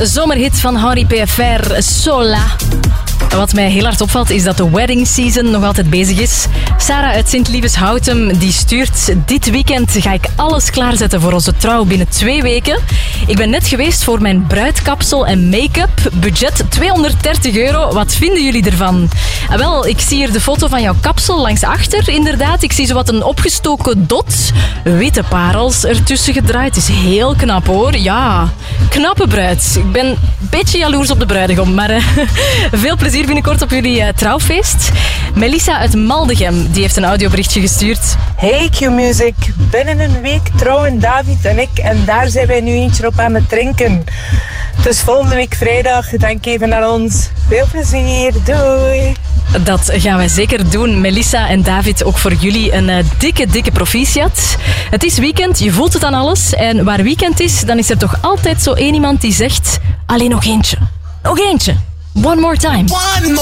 zomerhit van Henri PFR, Sola. Wat mij heel hard opvalt is dat de wedding season nog altijd bezig is. Sarah uit Sint-Lievens-Houtem die stuurt: dit weekend ga ik alles klaarzetten voor onze trouw binnen 2 weken. Ik ben net geweest voor mijn bruidkapsel en make-up. Budget €230. Wat vinden jullie ervan? Wel, ik zie hier de foto van jouw kapsel langs achter, inderdaad. Ik zie zowat een opgestoken dot. Witte parels ertussen gedraaid. Het is heel knap, hoor. Ja, knappe bruid. Ik ben een beetje jaloers op de bruidegom, maar veel plezier binnenkort op jullie trouwfeest. Melissa uit Maldegem, die heeft een audioberichtje gestuurd. Hey Q-Music, binnen een week trouwen David en ik en daar zijn wij nu eentje op aan het drinken. Dus volgende week vrijdag, denk even aan ons. Veel plezier, doei! Dat gaan wij zeker doen. Melissa en David, ook voor jullie een dikke proficiat. Het is weekend, je voelt het aan alles. En waar weekend is, dan is er toch altijd zo één iemand die zegt: alleen nog eentje. Nog eentje. One more time.